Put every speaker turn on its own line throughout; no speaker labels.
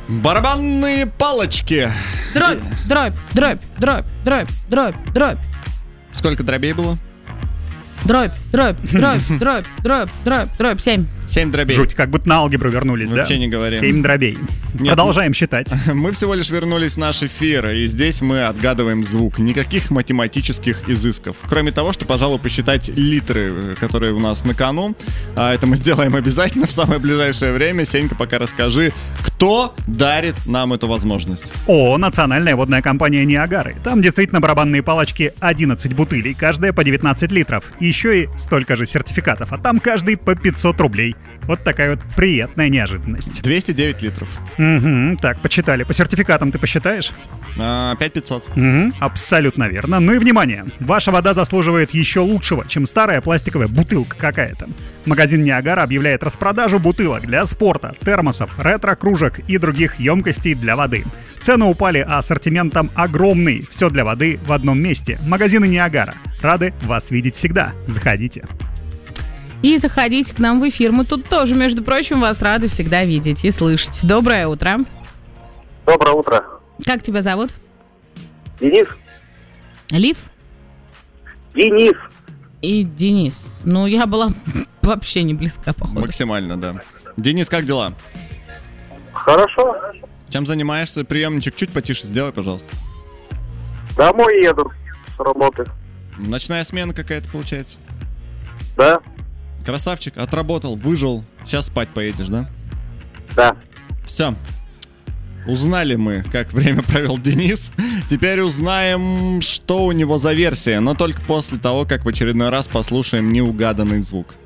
Барабанные палочки.
Дробь, дробь, дробь, дробь, дробь, дробь, дробь.
Сколько дробей было?
Дробь, дробь, дробь, дробь, дробь, дробь, дробь, 7.
7 дробей.
Жуть, как будто на алгебру вернулись, да?
Вообще не говори.
7 дробей.
Нет,
Продолжаем считать.
Мы всего лишь вернулись в наш эфир, и здесь мы отгадываем звук. Никаких математических изысков. Кроме того, что, пожалуй, посчитать литры, которые у нас на кону. Это мы сделаем обязательно в самое ближайшее время. Сенька, пока расскажи, кто дарит нам эту возможность.
Национальная водная компания «Ниагары». Там действительно барабанные палочки 11 бутылей, каждая по 19 литров. И еще и столько же сертификатов, а там каждый по 500 рублей. Вот такая вот приятная неожиданность.
209 литров.
Угу, так, почитали. По сертификатам ты посчитаешь?
5500.
Угу, абсолютно верно. Ну и внимание, ваша вода заслуживает еще лучшего, чем старая пластиковая бутылка какая-то. Магазин «Ниагара» объявляет распродажу бутылок для спорта, термосов, ретро-кружек и других емкостей для воды. Цены упали, а ассортимент там огромный. Все для воды в одном месте. Магазины «Ниагара». Рады вас видеть всегда. Заходите.
И заходите к нам в эфир. Мы тут тоже, между прочим, вас рады всегда видеть и слышать. Доброе утро.
Доброе утро.
Как тебя зовут?
Денис?
Лив?
Денис.
И Денис. Ну, я была вообще не близка, походу.
Максимально, да. Денис, как дела?
Хорошо.
Чем занимаешься? Приемничек чуть потише сделай, пожалуйста.
Домой еду с работы.
Ночная смена какая-то получается?
Да?
Красавчик, отработал, выжил. Сейчас спать поедешь, да?
Да.
Все. Узнали мы, как время провел Денис. Теперь узнаем, что у него за версия, но только после того, как в очередной раз послушаем неугаданный звук.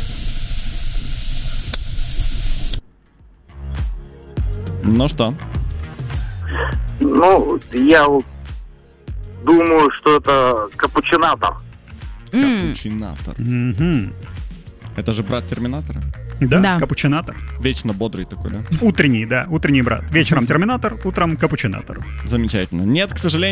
Ну что?
Ну, я думаю, что это капучинатор.
Капучинатор.
Угу.
Это же брат Терминатора?
Да, капучинатор.
Вечно бодрый такой, да?
Утренний, да, утренний брат. Вечером терминатор, утром капучинатор.
Замечательно. Нет, к сожалению.